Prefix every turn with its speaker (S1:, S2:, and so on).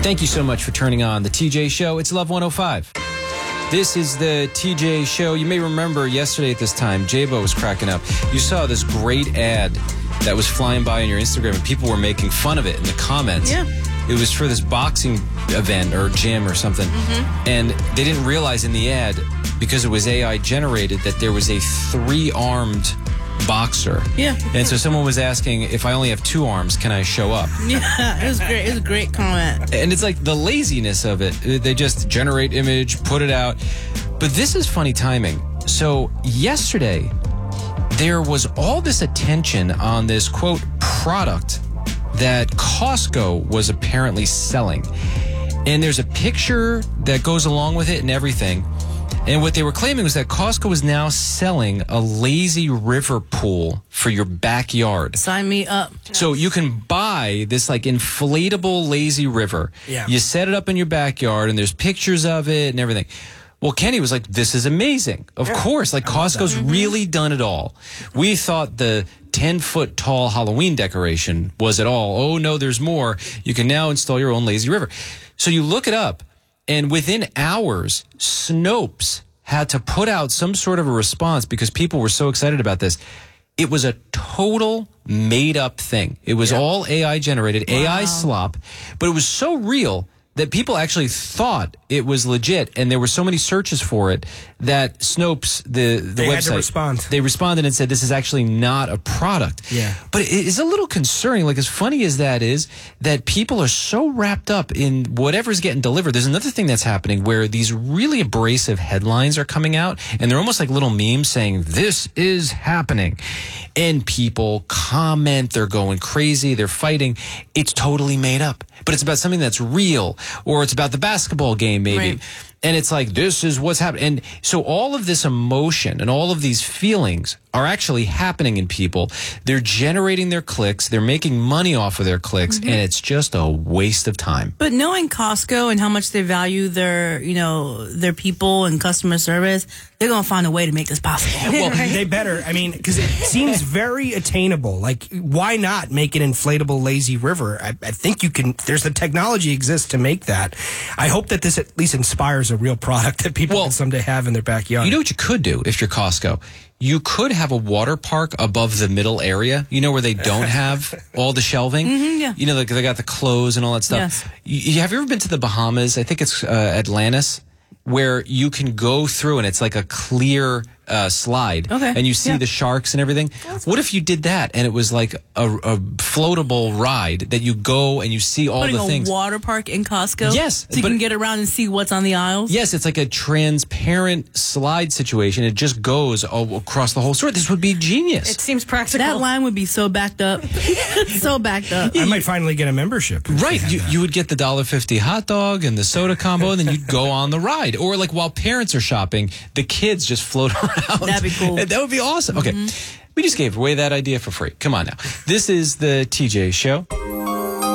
S1: Thank you so much for turning on the TJ Show. It's Love 105. This is the TJ Show. You may remember yesterday at this time, J-Bo was cracking up. You saw this great ad that was flying by on your Instagram, and people were making fun of it in the comments.
S2: Yeah.
S1: It was for this boxing event or gym or something. Mm-hmm. And they didn't realize in the ad, because it was AI generated, that there was a 3-armed boxer.
S2: Yeah.
S1: And so someone was asking, if I only have 2 arms, can I show up?
S2: Yeah, it was great. It was a great comment.
S1: And it's like the laziness of it. They just generate image, put it out. But this is funny timing. So yesterday, there was all this attention on this, quote, product that Costco was apparently selling. And there's a picture that goes along with it and everything. And what they were claiming was that Costco is now selling a lazy river pool for your backyard.
S2: Sign me up.
S1: So you can buy this like inflatable lazy river.
S3: Yeah.
S1: You set it up in your backyard and there's pictures of it and everything. Well, Kenny was like, this is amazing. Of course, like Costco's really done it all. We thought the 10-foot tall Halloween decoration was it all. Oh, no, there's more. You can now install your own lazy river. So you look it up. And within hours, Snopes had to put out some sort of a response because people were so excited about this. It was a total made-up thing. It was all AI-generated, AI slop, but it was so real that people actually thought it was legit, and there were so many searches for it that Snopes, the
S3: they
S1: website,
S3: had to respond.
S1: They responded and said this is actually not a product.
S3: Yeah.
S1: But it is a little concerning, like as funny as that is, that people are so wrapped up in whatever's getting delivered. There's another thing that's happening where these really abrasive headlines are coming out, and they're almost like little memes saying, this is happening. And people comment, they're going crazy, they're fighting. It's totally made up. But it's about something that's real, or it's about the basketball game, maybe.
S2: Right.
S1: And it's like, this is what's happening. And so all of this emotion and all of these feelings are actually happening in people. They're generating their clicks. They're making money off of their clicks. And it's just a waste of time.
S2: But knowing Costco and how much they value their, their people and customer service, they're going to find a way to make this possible.
S3: Well, they better. I mean, because it seems very attainable. Like, why not make an inflatable lazy river? I think you can. There's the technology exists to make that. I hope that this at least inspires a real product that people can someday have in their backyard.
S1: You know what you could do if you're Costco? You could have a water park above the middle area, where they don't have all the shelving.
S2: Yeah.
S1: Like they got the clothes and all that stuff.
S2: Yes.
S1: Have you ever been to the Bahamas? I think it's Atlantis, where you can go through and it's like a clear slide.
S2: Okay.
S1: And you see the sharks and everything. What if you did that and it was like a floatable ride that you go and you see all
S2: Putting
S1: the things?
S2: a water park in Costco?
S1: Yes,
S2: So you
S1: but-
S2: can get around and see what's on the aisles?
S1: Yes, it's like a transparent slide situation. It just goes across the whole store. This would be genius.
S4: It seems practical.
S2: That line would be so backed up. So backed up.
S3: I might finally get a membership. if they
S1: Right.
S3: had that.
S1: You would get the $1.50 hot dog and the soda combo, and then you'd go on the ride. Or like while parents are shopping, the kids just float around.
S2: That'd be cool.
S1: That would be awesome. Okay. We just gave away that idea for free. Come on now. This is the TJ Show.